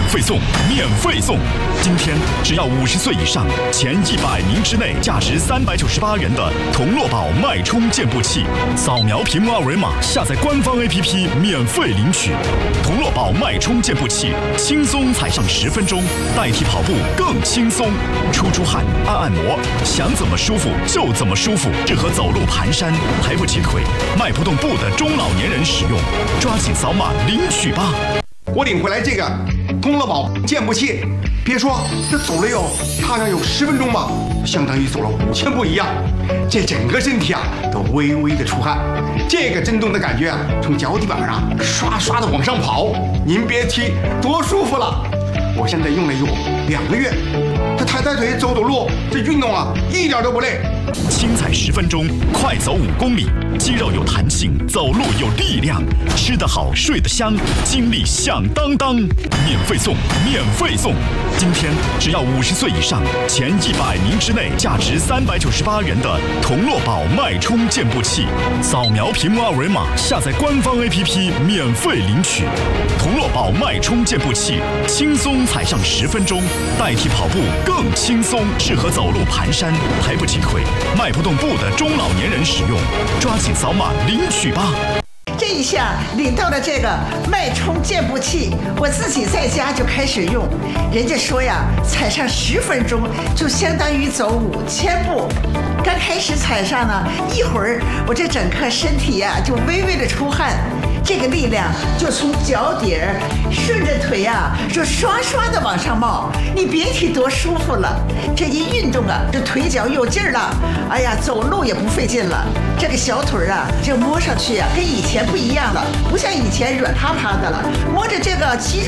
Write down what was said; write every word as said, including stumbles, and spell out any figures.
费送，免费送！今天只要五十岁以上，前一百名之内，价值三百九十八元的同乐宝脉冲健步器，扫描屏幕二维码，下载官方 A P P 免费领取。同乐宝脉冲健步器，轻松踩上十分钟，代替跑步更轻松。出出汗，按按摩，想怎么舒服就怎么舒服，适合走路、蹒跚、抬不起腿、迈不动步的中老年人使用。抓紧扫码领取吧！ 我领回来这个同乐宝健步器，别说这走了有大概有十分钟吧，相当于走了五千步一样。这整个身体啊都微微的出汗，这个震动的感觉啊，从脚底板上刷刷的往上跑，您别提多舒服了。我现在用了有两个月，这抬抬腿走走路，这运动啊一点都不累。 轻踩十分钟，快走五公里，肌肉有弹性，走路有力量，吃得好，睡得香，精力响当当。免费送，免费送！今天只要五十岁以上，前一百名之内，价值三百九十八元的同乐宝脉冲健步器，扫描屏幕二维码，下载官方 A P P 免费领取。同乐宝脉冲健步器，轻松踩上十分钟，代替跑步更轻松，适合走路、蹒跚、抬不起腿、迈不动步的中老年人使用。抓紧扫码领取吧！ 这一下领到了这个脉冲健步器，我自己在家就开始用。人家说呀，踩上十分钟就相当于走五千步。刚开始踩上呢，一会儿我这整个身体呀、啊、就微微的出汗，这个力量就从脚底儿顺着腿呀、啊，就刷刷的往上冒，你别提多舒服了。这一运动啊，这腿脚有劲儿了，哎呀，走路也不费劲了。这个小腿啊，这摸上去啊，跟以前不一样了，不像以前软趴趴的了，摸着这个肌